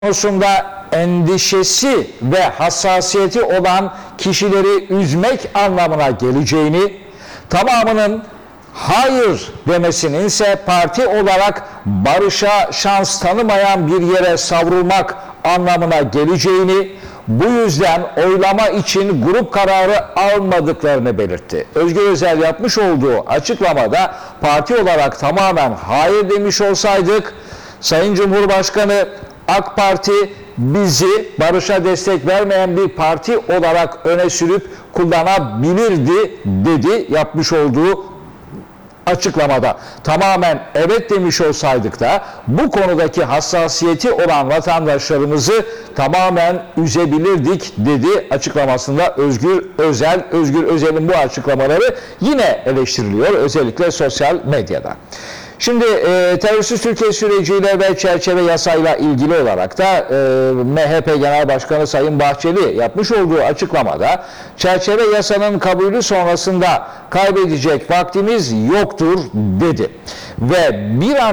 konusunda endişesi ve hassasiyeti olan kişileri üzmek anlamına geleceğini, tamamının hayır demesinin ise parti olarak barışa şans tanımayan bir yere savrulmak anlamına geleceğini, bu yüzden oylama için grup kararı almadıklarını belirtti. Özgür Özel yapmış olduğu açıklamada parti olarak tamamen hayır demiş olsaydık, Sayın Cumhurbaşkanı AK Parti bizi barışa destek vermeyen bir parti olarak öne sürüp kullanabilirdi dedi yapmış olduğu açıklamada. Tamamen evet demiş olsaydık da bu konudaki hassasiyeti olan vatandaşlarımızı tamamen üzebilirdik dedi açıklamasında Özgür Özel. Özgür Özel'in bu açıklamaları yine eleştiriliyor, özellikle sosyal medyada. Şimdi terörsüz Türkiye süreciyle ve çerçeve yasayla ilgili olarak da MHP Genel Başkanı Sayın Bahçeli yapmış olduğu açıklamada çerçeve yasanın kabulü sonrasında kaybedecek vaktimiz yoktur dedi. Ve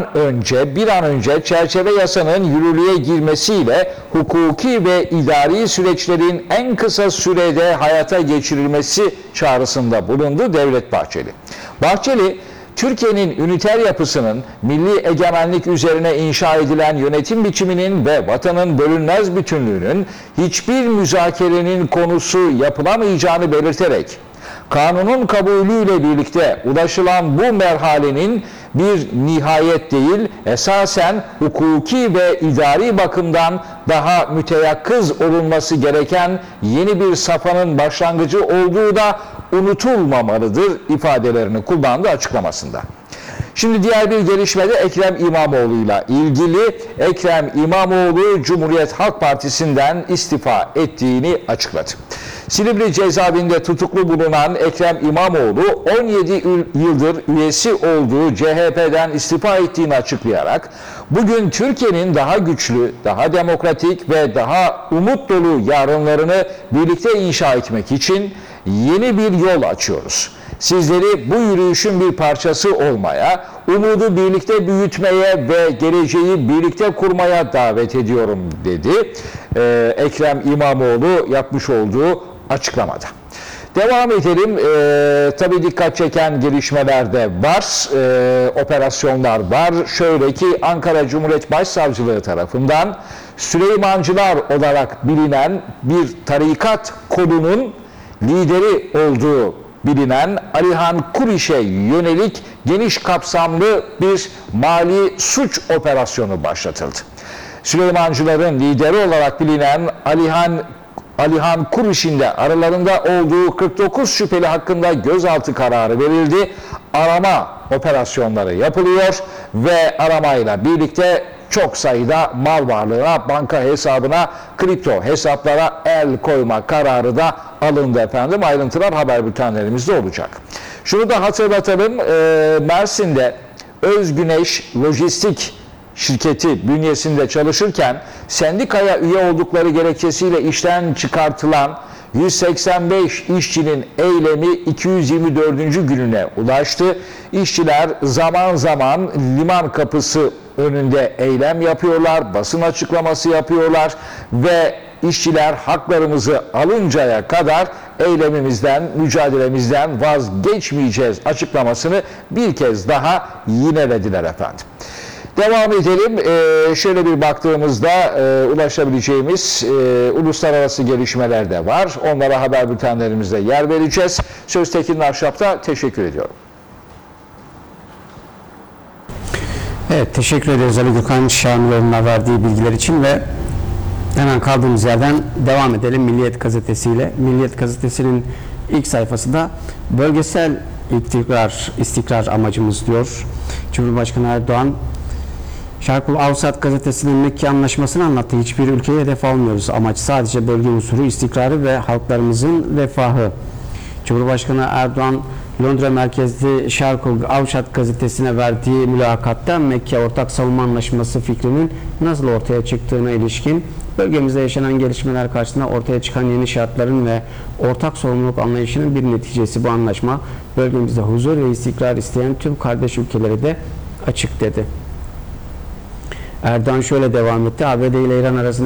bir an önce çerçeve yasanın yürürlüğe girmesiyle hukuki ve idari süreçlerin en kısa sürede hayata geçirilmesi çağrısında bulundu Devlet Bahçeli. Bahçeli, Türkiye'nin üniter yapısının, milli egemenlik üzerine inşa edilen yönetim biçiminin ve vatanın bölünmez bütünlüğünün hiçbir müzakerenin konusu yapılamayacağını belirterek, kanunun kabulüyle birlikte ulaşılan bu merhalenin bir nihayet değil, esasen hukuki ve idari bakımdan daha müteyakkız olunması gereken yeni bir safhanın başlangıcı olduğu da unutulmamalıdır ifadelerini kullandı açıklamasında. Şimdi diğer bir gelişmede Ekrem İmamoğlu'yla ilgili. Ekrem İmamoğlu Cumhuriyet Halk Partisi'nden istifa ettiğini açıkladı. Silivri cezaevinde tutuklu bulunan Ekrem İmamoğlu 17 yıldır üyesi olduğu CHP'den istifa ettiğini açıklayarak bugün Türkiye'nin daha güçlü, daha demokratik ve daha umut dolu yarınlarını birlikte inşa etmek için yeni bir yol açıyoruz. Sizleri bu yürüyüşün bir parçası olmaya, umudu birlikte büyütmeye ve geleceği birlikte kurmaya davet ediyorum dedi Ekrem İmamoğlu yapmış olduğu açıklamada. Devam edelim. Tabii dikkat çeken gelişmeler de var, operasyonlar var. Şöyle ki Ankara Cumhuriyet Başsavcılığı tarafından Süleymancılar olarak bilinen bir tarikat kolunun lideri olduğu bilinen Alihan Kuriş'e yönelik geniş kapsamlı bir mali suç operasyonu başlatıldı. Süleymancıların lideri olarak bilinen Alihan Kuriş'in de aralarında olduğu 49 şüpheli hakkında gözaltı kararı verildi. Arama operasyonları yapılıyor ve aramayla birlikte çok sayıda mal varlığına, banka hesabına, kripto hesaplara el koyma kararı da alındı efendim. Ayrıntılar haber bültenlerimizde olacak. Şunu da hatırlatalım. Mersin'de Özgüneş Lojistik şirketi bünyesinde çalışırken sendikaya üye oldukları gerekçesiyle işten çıkartılan 185 işçinin eylemi 224. gününe ulaştı. İşçiler zaman zaman liman kapısı önünde eylem yapıyorlar, basın açıklaması yapıyorlar ve işçiler haklarımızı alıncaya kadar eylemimizden, mücadelemizden vazgeçmeyeceğiz açıklamasını bir kez daha yinelediler efendim. Devam edelim. Şöyle bir baktığımızda ulaşabileceğimiz uluslararası gelişmeler de var. Onlara haber bültenlerimizde yer vereceğiz. Söz Tekin Ahşap'ta teşekkür ediyorum. Evet, teşekkür ederiz Ali Gökhan Şamiloğlu'na verdiği bilgiler için ve hemen kaldığımız yerden devam edelim Milliyet Gazetesi'yle. Milliyet Gazetesi'nin ilk sayfasında bölgesel istikrar amacımız diyor. Cumhurbaşkanı Erdoğan Şarkul Avsat gazetesinin Mekke Anlaşması'nı anlattı. Hiçbir ülkeye hedef almıyoruz. Amaç sadece bölge unsuru, istikrarı ve halklarımızın refahı. Cumhurbaşkanı Erdoğan Londra merkezli Şarkul Avsat gazetesine verdiği mülakatta Mekke Ortak Savunma Anlaşması fikrinin nasıl ortaya çıktığına ilişkin bölgemizde yaşanan gelişmeler karşısında ortaya çıkan yeni şartların ve ortak sorumluluk anlayışının bir neticesi bu anlaşma. Bölgemizde huzur ve istikrar isteyen tüm kardeş ülkeleri de açık dedi. Erdoğan şöyle devam etti. ABD ile İran arasında